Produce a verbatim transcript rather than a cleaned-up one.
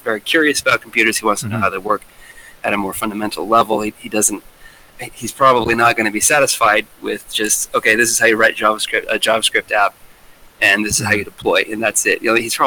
very curious about computers. He wants to know Mhm. how they work at a more fundamental level. He, he doesn't. He's probably not going to be satisfied with just, okay, this is how you write JavaScript, a JavaScript app, and this is how Mhm. you deploy, and that's it. You know, he's probably